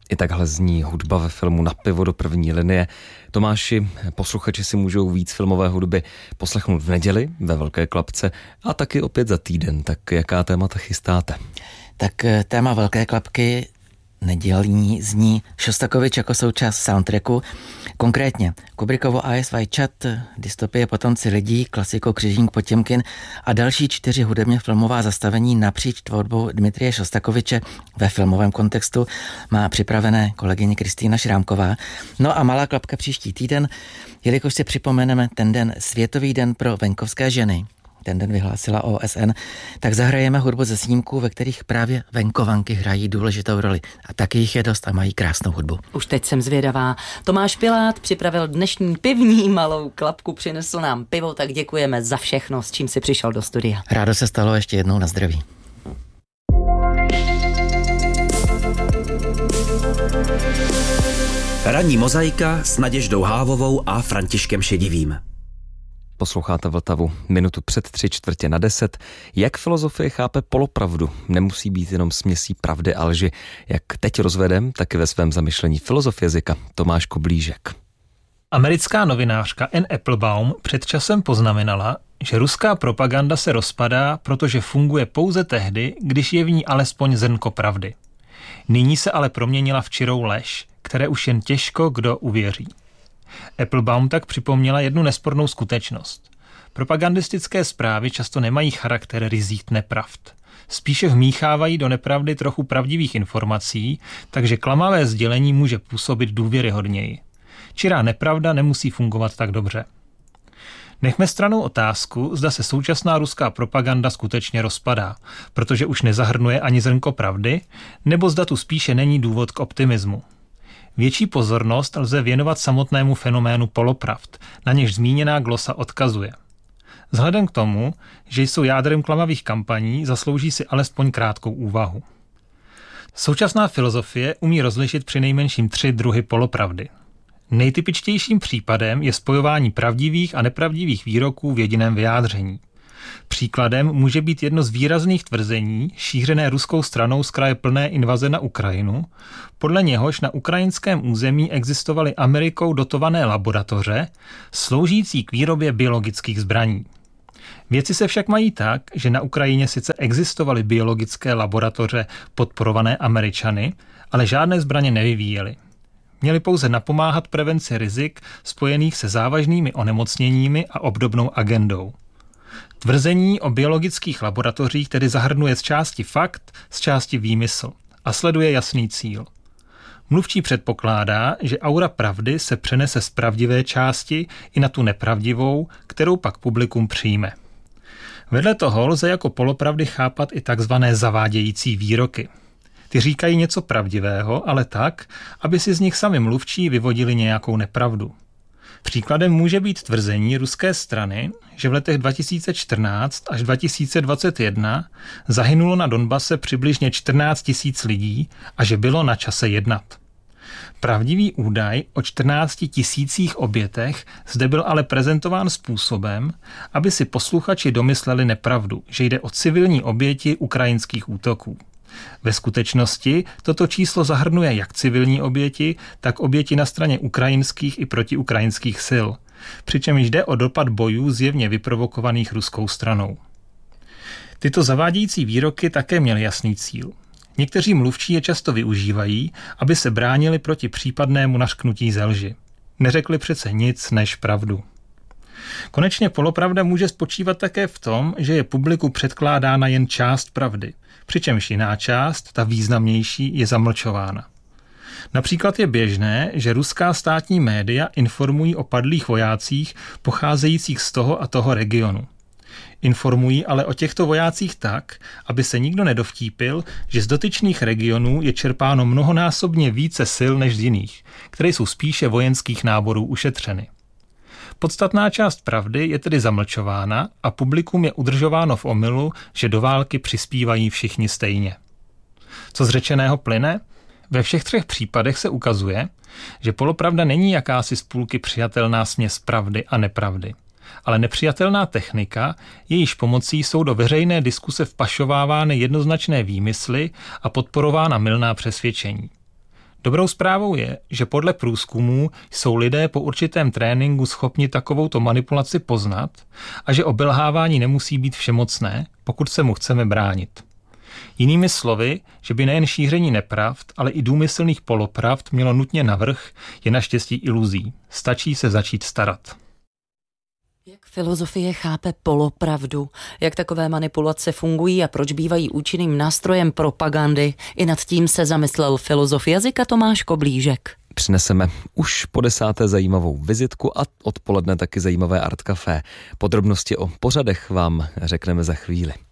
I takhle zní hudba ve filmu Na pivo do první linie. Tomáši, posluchači si můžou víc filmové hudby poslechnout v neděli ve Velké Klapce a taky opět za týden. Tak jaká témata chystáte? Tak téma Velké Klapky nedělní zní Šostakovič jako součást soundtracku. Konkrétně Kubrickovo Eyes Wide Shut, dystopie Potomci lidí, klasikou Křižník Potěmkin a další 4 hudebně filmová zastavení napříč tvorbou Dmitrije Šostakoviče ve filmovém kontextu má připravené kolegyně Kristýna Šrámková. No a Malá Klapka příští týden, jelikož si připomeneme ten den Světový den pro venkovské ženy. Ten den vyhlásila OSN, tak zahrajeme hudbu ze snímků, ve kterých právě venkovanky hrají důležitou roli. A taky jich je dost a mají krásnou hudbu. Už teď jsem zvědavá. Tomáš Pilát připravil dnešní pivní Malou Klapku, přinesl nám pivo, tak děkujeme za všechno, s čím si přišel do studia. Rádo se stalo, ještě jednou na zdraví. Ranní mozaika s Naděždou Hávovou a Františkem Šedivým. Posloucháte Vltavu minutu před 9:45. Jak filozofie chápe polopravdu? Nemusí být jenom směsí pravdy a lži. Jak teď rozvedem, taky ve svém zamyšlení filozof jazyka Tomáš Koblížek. Americká novinářka Anne Applebaum před časem poznamenala, že ruská propaganda se rozpadá, protože funguje pouze tehdy, když je v ní alespoň zrnko pravdy. Nyní se ale proměnila v čirou lež, které už jen těžko kdo uvěří. Applebaum tak připomněla jednu nespornou skutečnost. Propagandistické zprávy často nemají charakter ryzích nepravd. Spíše vmíchávají do nepravdy trochu pravdivých informací, takže klamavé sdělení může působit důvěryhodněji. Čirá nepravda nemusí fungovat tak dobře. Nechme stranou otázku, zda se současná ruská propaganda skutečně rozpadá, protože už nezahrnuje ani zrnko pravdy, nebo zda tu spíše není důvod k optimismu. Větší pozornost lze věnovat samotnému fenoménu polopravd, na něž zmíněná glosa odkazuje. Vzhledem k tomu, že jsou jádrem klamavých kampaní, zaslouží si alespoň krátkou úvahu. Současná filozofie umí rozlišit přinejmenším 3 druhy polopravdy. Nejtypičtějším případem je spojování pravdivých a nepravdivých výroků v jediném vyjádření. Příkladem může být jedno z výrazných tvrzení, šířené ruskou stranou z kraje plné invaze na Ukrajinu, podle něhož na ukrajinském území existovaly Amerikou dotované laboratoře, sloužící k výrobě biologických zbraní. Věci se však mají tak, že na Ukrajině sice existovaly biologické laboratoře podporované Američany, ale žádné zbraně nevyvíjely. Měli pouze napomáhat prevenci rizik spojených se závažnými onemocněními a obdobnou agendou. Tvrzení o biologických laboratořích tedy zahrnuje z části fakt, z části výmysl a sleduje jasný cíl. Mluvčí předpokládá, že aura pravdy se přenese z pravdivé části i na tu nepravdivou, kterou pak publikum přijme. Vedle toho lze jako polopravdy chápat i takzvané zavádějící výroky. Ty říkají něco pravdivého, ale tak, aby si z nich sami mluvčí vyvodili nějakou nepravdu. Příkladem může být tvrzení ruské strany, že v letech 2014 až 2021 zahynulo na Donbase přibližně 14 000 lidí a že bylo na čase jednat. Pravdivý údaj o 14 000 obětech zde byl ale prezentován způsobem, aby si posluchači domysleli nepravdu, že jde o civilní oběti ukrajinských útoků. Ve skutečnosti toto číslo zahrnuje jak civilní oběti, tak oběti na straně ukrajinských i protiukrajinských sil, přičemž jde o dopad bojů zjevně vyprovokovaných ruskou stranou. Tyto zavádějící výroky také měly jasný cíl. Někteří mluvčí je často využívají, aby se bránili proti případnému nařknutí ze lži. Neřekli přece nic než pravdu. Konečně polopravda může spočívat také v tom, že je publiku předkládána jen část pravdy, přičemž jiná část, ta významnější, je zamlčována. Například je běžné, že ruská státní média informují o padlých vojácích pocházejících z toho a toho regionu. Informují ale o těchto vojácích tak, aby se nikdo nedovtípil, že z dotyčných regionů je čerpáno mnohonásobně více sil než z jiných, které jsou spíše vojenských náborů ušetřeny. Podstatná část pravdy je tedy zamlčována a publikum je udržováno v omylu, že do války přispívají všichni stejně. Co z řečeného plyne? Ve všech 3 případech se ukazuje, že polopravda není jakási z půlky přijatelná směs pravdy a nepravdy, ale nepřijatelná technika, jejíž pomocí jsou do veřejné diskuse vpašovávány jednoznačné výmysly a podporována mylná přesvědčení. Dobrou zprávou je, že podle průzkumů jsou lidé po určitém tréninku schopni takovouto manipulaci poznat a že obelhávání nemusí být všemocné, pokud se mu chceme bránit. Jinými slovy, že by nejen šíření nepravd, ale i důmyslných polopravd mělo nutně navrch, je naštěstí iluzí. Stačí se začít starat. Jak filozofie chápe polopravdu, jak takové manipulace fungují a proč bývají účinným nástrojem propagandy, i nad tím se zamyslel filozof jazyka Tomáš Koblížek. Přineseme už po 10. zajímavou vizitku a odpoledne taky zajímavé Art Café. Podrobnosti o pořadech vám řekneme za chvíli.